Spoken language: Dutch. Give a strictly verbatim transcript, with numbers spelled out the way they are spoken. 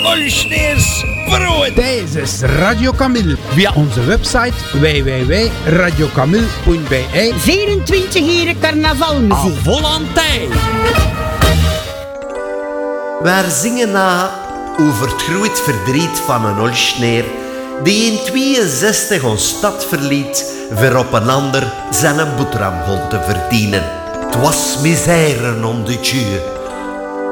Olsneers brood. Deze is Radio Camille. Via onze website w w w punt radio camille punt b e. vierentwintig uur carnavalmuziek. Volantijn. Wij zingen na over het groot verdriet van een Olsneer die in tweeënzestig ons stad verliet voor op een ander zijn boterham te verdienen. Het was misère om de Dieu.